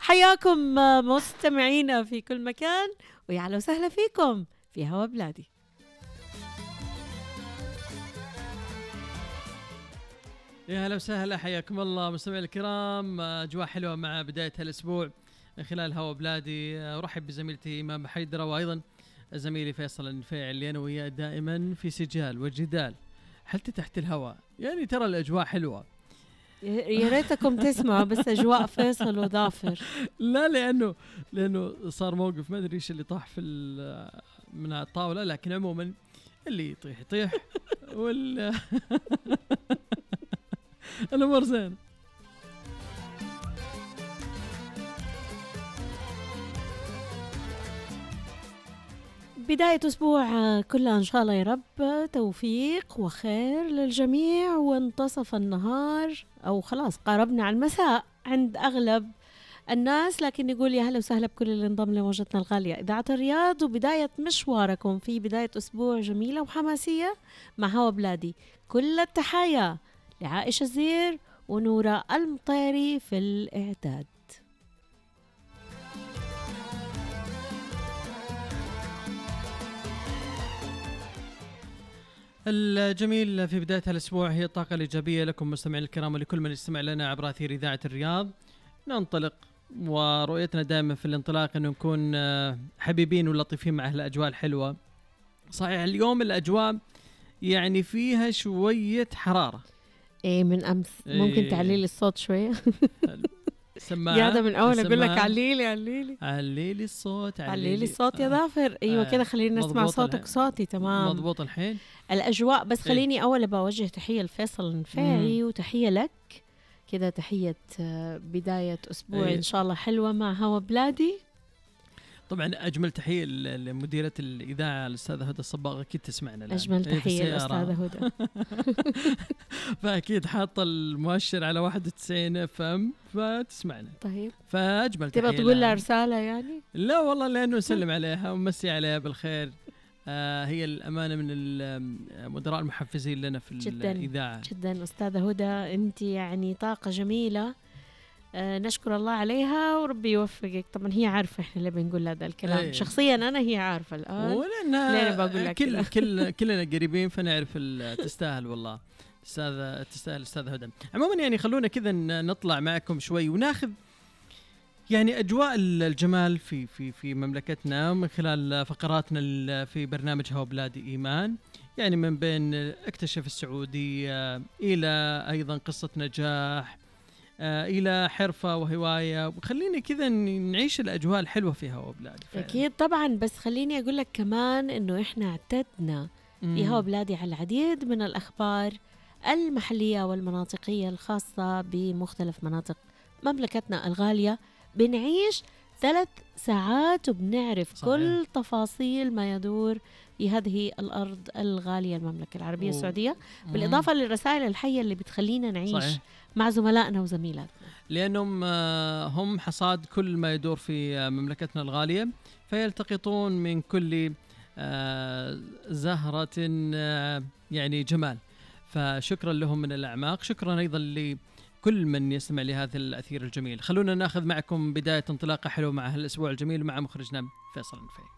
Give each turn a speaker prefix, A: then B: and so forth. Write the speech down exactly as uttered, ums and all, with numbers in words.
A: حياكم مستمعينا في كل مكان، ويا أهلا وسهلا فيكم في هوا بلادي.
B: يا هلا وسهلا، حياكم الله مستمعي الكرام. أجواء حلوة مع بداية هالأسبوع من خلال هوا بلادي. أرحب بزميلتي إيمان بحيدرة، وأيضا زميلي فيصل النفيع اللي أنا وياه دائما في سجال وجدال حتى تحت الهواء. يعني ترى الأجواء حلوة،
A: يا ريتكم تسمعوا بس أجواء فيصل وظافر.
B: لا لأنه لأنه صار موقف ما أدري إيش اللي طاح في من الطاولة، لكن عموما اللي يطيح يطيح وال الأمور زين.
A: بداية أسبوع كلها إن شاء الله يا رب توفيق وخير للجميع، وانتصف النهار أو خلاص قاربنا على المساء عند أغلب الناس، لكن يقول يا هلا وسهلا بكل اللي انضم لموجتنا الغالية إذاعة الرياض، وبداية مشواركم في بداية أسبوع جميلة وحماسية مع هوا بلادي. كل التحايا لعائشة الزير ونورة المطيري في الإعداد.
B: الجميل في بداية هالأسبوع هي الطاقة الإيجابية لكم مستمعين الكرام ولكل من يستمع لنا عبر أثير إذاعة الرياض. ننطلق، ورؤيتنا دائما في الانطلاق أنه نكون حبيبين ولطيفين مع الأجواء الحلوة. صحيح اليوم الأجواء يعني فيها شوية حرارة،
A: إيه من أمس إيه ممكن تعليلي الصوت شوية؟
B: سماعة
A: قاعدة من أول أقول لك عليلي عليلي
B: عليلي الصوت
A: عليلي الصوت يا ظافر. أيوة آه كده خلينا نسمع صوتك وصوتي. تمام
B: مضبوط الحين
A: الأجواء. بس خليني إيه؟ أول بوجه تحية لفيصل النفيعي وتحية لك كده، تحية بداية أسبوع إيه؟ إن شاء الله حلوة مع هوا بلادي.
B: طبعا أجمل تحية لمديرة الإذاعة الأستاذة هدى الصباغ، أكيد تسمعنا الآن.
A: أجمل تحية للأستاذة هدى.
B: فأكيد حاطة المؤشر على واحد وتسعين اف ام فتسمعنا.
A: طيب
B: فأجمل تحية.
A: تبغى تقول لها رسالة يعني؟
B: لا والله لأنه نسلم عليها ونمسي عليها بالخير. آه هي الأمانة من المدراء المحفزين لنا في
A: جداً
B: الإذاعة.
A: جدا أستاذة هدى، أنت يعني طاقة جميلة. آه نشكر الله عليها وربي يوفقك. طبعا هي عارفة إحنا اللي بنقول هذا الكلام. أيه. شخصيا أنا هي عارفة الآن،
B: ولأنها بقول لك كل كل كلنا قريبين فنعرف تستاهل. والله تستاهل تستاهل أستاذة هدى. عموما يعني خلونا كذا نطلع معكم شوي وناخذ يعني أجواء الجمال في في في مملكتنا من خلال فقراتنا في برنامج هوا بلادي إيمان. يعني من بين اكتشف السعودية إلى أيضا قصة نجاح آه إلى حرفة وهواية، وخليني كذا نعيش الأجواء الحلوة في هوا بلادي.
A: أكيد طبعا، بس خليني أقول لك كمان إنه إحنا اعتدنا في هوا بلادي على العديد من الأخبار المحلية والمناطقية الخاصة بمختلف مناطق مملكتنا الغالية. بنعيش ثلاث ساعات وبنعرف صحيح. كل تفاصيل ما يدور في هذه الأرض الغالية المملكة العربية أوه. السعودية، بالإضافة للرسائل الحية اللي بتخلينا نعيش صحيح. مع زملائنا وزميلاتنا،
B: لأنهم هم حصاد كل ما يدور في مملكتنا الغالية، فيلتقطون من كل زهرة يعني جمال. فشكرا لهم من الأعماق. شكرا أيضا لكل من يسمع لهذا الأثير الجميل. خلونا نأخذ معكم بداية انطلاقة حلوة مع هالأسبوع الجميل مع مخرجنا فيصل النفيعي.